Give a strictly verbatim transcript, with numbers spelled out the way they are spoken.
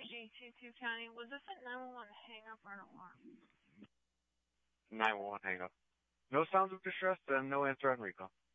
G two two County. Was this a nine one one hang-up or an alarm? nine one one hang up. No sounds of distress and no answer on recall.